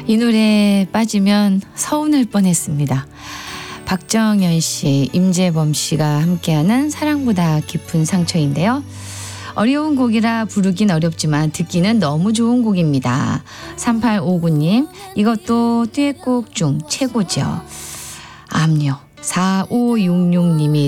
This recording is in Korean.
이 노래에 빠지면 서운할 뻔했습니다. 박정현 씨, 임재범 씨가 함께하는 사랑보다 깊은 상처인데요. 어려운 곡이라 부르긴 어렵지만 듣기는 너무 좋은 곡입니다. 3859님, 이것도 듀엣곡 중 최고죠. 암요. 4566님이